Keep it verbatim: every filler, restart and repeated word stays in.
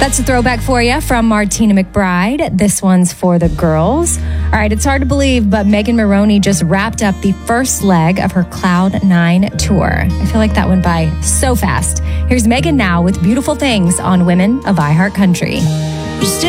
That's a throwback for you from Martina McBride. This one's for the girls. All right, it's hard to believe, but Megan Moroney just wrapped up the first leg of her Cloud nine tour. I feel like that went by so fast. Here's Megan now with Beautiful Things on Women of iHeartCountry.